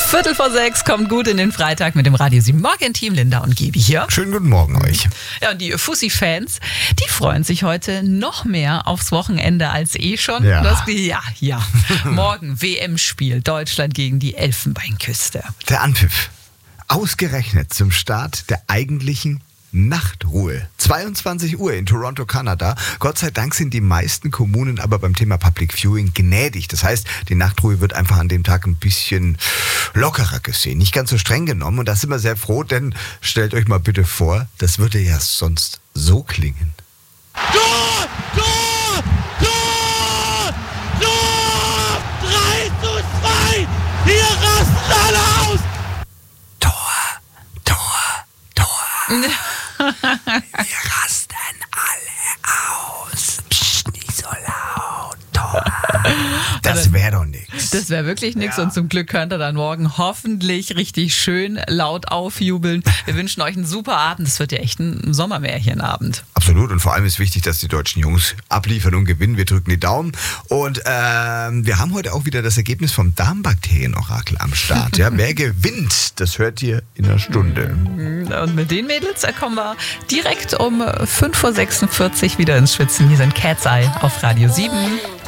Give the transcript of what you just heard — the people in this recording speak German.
5:45 kommt gut in den Freitag mit dem Radio 7 Morgen-Team. Linda und Gibi hier. Schönen guten Morgen euch. Ja, und die Fussi-Fans, die freuen sich heute noch mehr aufs Wochenende als schon. Ja. Ja. Morgen WM-Spiel Deutschland gegen die Elfenbeinküste. Der Anpfiff. Ausgerechnet zum Start der eigentlichen Nachtruhe. 22 Uhr in Toronto, Kanada. Gott sei Dank sind die meisten Kommunen aber beim Thema Public Viewing gnädig. Das heißt, die Nachtruhe wird einfach an dem Tag ein bisschen lockerer gesehen, nicht ganz so streng genommen. Und da sind wir sehr froh, denn stellt euch mal bitte vor, das würde ja sonst so klingen. Tor! Tor! Tor! Tor! 3:2! Hier rasten alle aus! Wir rasten alle aus. Psst, nicht so laut. Tor. Das wäre doch nichts. Das wäre wirklich nichts Ja. und zum Glück könnt ihr dann morgen hoffentlich richtig schön laut aufjubeln. Wir wünschen euch einen super Abend. Das wird ja echt ein Sommermärchenabend. Absolut, und vor allem ist wichtig, dass die deutschen Jungs abliefern und gewinnen. Wir drücken die Daumen. Und wir haben heute auch wieder das Ergebnis vom Darmbakterienorakel am Start. Ja, wer gewinnt, das hört ihr in einer Stunde. Und mit den Mädels kommen wir direkt um 5:46 Uhr wieder ins Schwitzen. Hier sind Cat's Eye auf Radio 7.